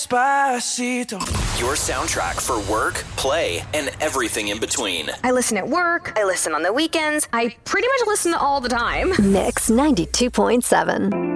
Despacito. Your soundtrack for work, play, and everything in between. I listen at work. I listen on the weekends. I pretty much listen all the time. Mix 92.7.